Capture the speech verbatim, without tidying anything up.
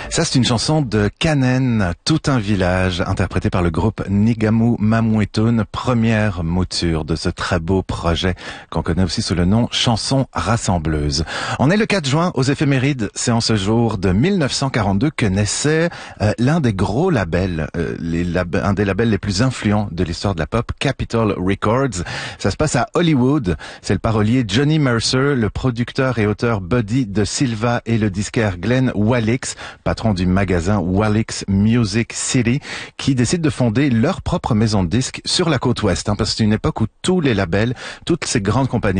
Ça, c'est une chanson de Kanen, Tout un village, interprétée par le groupe Nigamu Mamouetoun, première mouture de ce très beau projet qu'on connaît aussi sous le nom Chanson rassembleuse. On est le quatre juin aux éphémérides. C'est en ce jour de mille neuf cent quarante-deux que naissait euh, l'un des gros labels, euh, les lab- un des labels les plus influents de l'histoire de la pop, Capitol Records. Ça se passe à Hollywood. C'est le parolier Johnny Mercer, le producteur et auteur Buddy de Silva et le disquaire Glenn Wallix, patron du magasin Wallix Music City, qui décide de fonder leur propre maison de disques sur la côte ouest, hein, parce que c'est une époque où tous les labels, toutes ces grandes compagnies